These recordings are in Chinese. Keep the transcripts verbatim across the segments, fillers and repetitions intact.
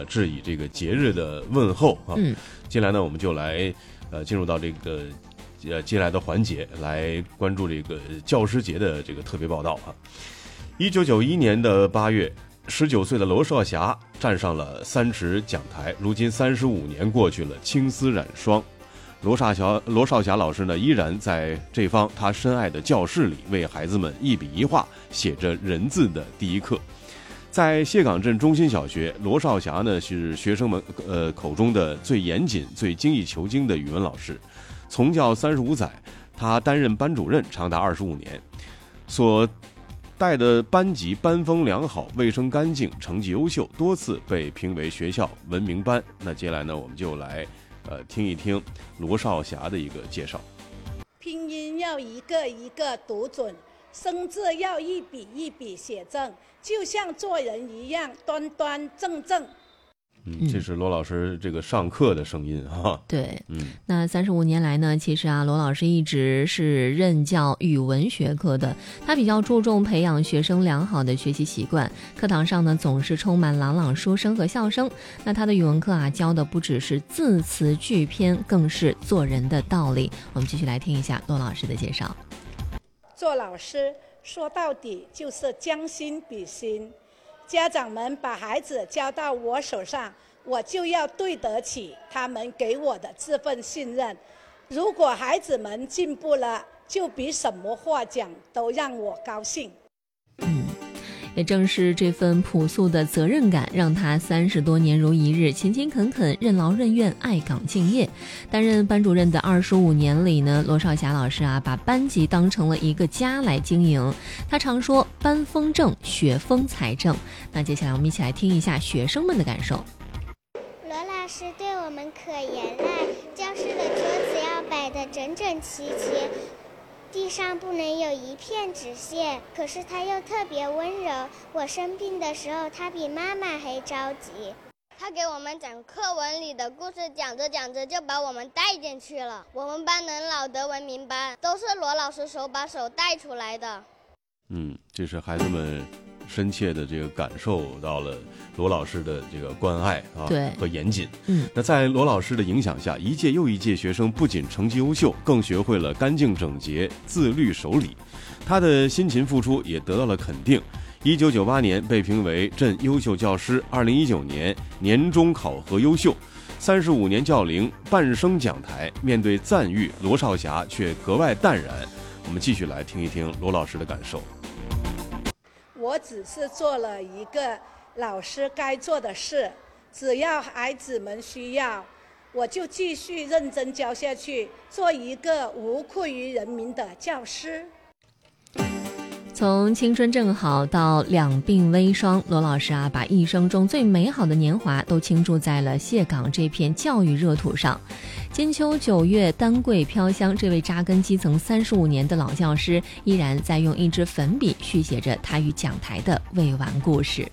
呃致以这个节日的问候啊。 嗯， 接下来呢，我们就来呃进入到这个呃接下来的环节，来关注这个教师节的这个特别报道啊。一九九一年的八月，十九岁的罗少霞站上了三尺讲台。如今三十五年过去了，青丝染霜，罗少霞罗少霞老师呢，依然在这方他深爱的教室里，为孩子们一笔一画写着人字的第一课。在谢岗镇中心小学，罗少霞呢是学生们呃口中的最严谨、最精益求精的语文老师。从教三十五载，他担任班主任长达二十五年，所带的班级班风良好，卫生干净，成绩优秀，多次被评为学校文明班。那接下来呢，我们就来呃听一听罗少霞的一个介绍。 拼音要一个一个读准，生字要一笔一笔写正，就像做人一样端端正正。 嗯，这是罗老师这个上课的声音哈。 对， 嗯， 那三十五年来呢，其实啊，罗老师一直是任教语文学科的，他比较注重培养学生良好的学习习惯，课堂上呢总是充满朗朗书声和笑声。那他的语文课啊，教的不只是字词句篇，更是做人的道理。我们继续来听一下罗老师的介绍。 做老师说到底就是将心比心。家长们把孩子交到我手上，我就要对得起他们给我的这份信任。如果孩子们进步了，就比什么话讲都让我高兴。 嗯，也正是这份朴素的责任感，让他三十多年如一日，勤勤恳恳，任劳任怨，爱岗敬业。担任班主任的二十五年里呢，罗少霞老师啊，把班级当成了一个家来经营。他常说班风正，学风才正。那接下来我们一起来听一下学生们的感受。 罗老师对我们可严了，教室的桌子要摆得整整齐齐，地上不能有一片纸屑，可是他又特别温柔。我生病的时候，他比妈妈还着急。他给我们讲课文里的故事，讲着讲着就把我们带进去了。我们班能老得文明班，都是罗老师手把手带出来的。 嗯，这是孩子们深切的这个感受到了罗老师的这个关爱啊， 对和严谨。 嗯， 那在罗老师的影响下，一届又一届学生不仅成绩优秀，更学会了干净整洁、自律守礼。他的辛勤付出也得到了肯定。一九九八年被评为镇优秀教师，二零一九年年终考核优秀。三十五年教龄，半生讲台，面对赞誉，罗少霞却格外淡然。我们继续来听一听罗老师的感受。 我只是做了一个老师该做的事，只要孩子们需要，我就继续认真教下去，做一个无愧于人民的教师。 从青春正好到两鬓微霜，罗老师啊，把一生中最美好的年华都倾注在了谢岗这片教育热土上。金秋九月，丹桂飘香，这位扎根基层三十五年的老教师，依然在用一支粉笔续写着他与讲台的未完故事。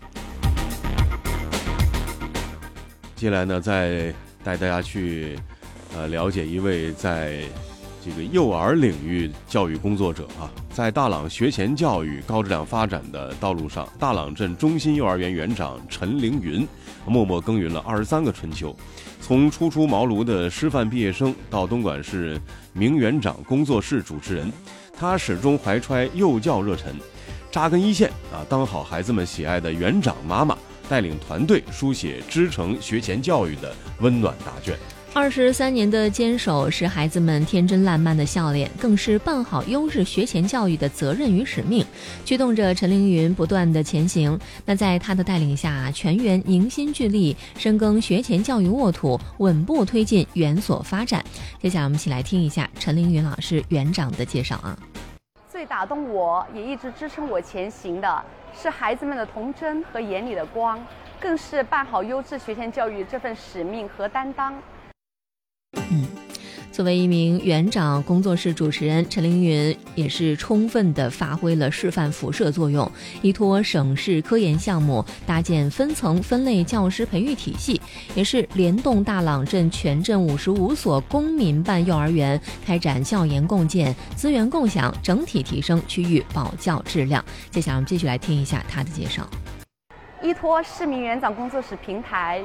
接下来呢，再带大家去呃了解一位在这个幼儿领域教育工作者啊，在大朗学前教育高质量发展的道路上，大朗镇中心幼儿园园长陈凌云默默耕耘了二十三个春秋。从初出茅庐的师范毕业生到东莞市名园长工作室主持人，他始终怀揣幼教热忱，扎根一线啊，当好孩子们喜爱的园长妈妈，带领团队书写支撑学前教育的温暖答卷。 二十三年的坚守，是孩子们天真烂漫的笑脸，更是办好优质学前教育的责任与使命，驱动着陈凌云不断的前行。那在他的带领下，全员凝心聚力，深耕学前教育沃土，稳步推进园所发展。接下来我们一起来听一下陈凌云老师园长的介绍啊。 最打动我也一直支撑我前行的是孩子们的童真和眼里的光，更是办好优质学前教育这份使命和担当。 嗯，作为一名园长工作室主持人，陈凌云也是充分地发挥了示范辐射作用，依托省市科研项目搭建分层分类教师培育体系，也是联动大朗镇全镇五十五所公民办幼儿园开展教研共建、资源共享，整体提升区域保教质量。接下来我们继续来听一下他的介绍。 依托市民园长工作室平台，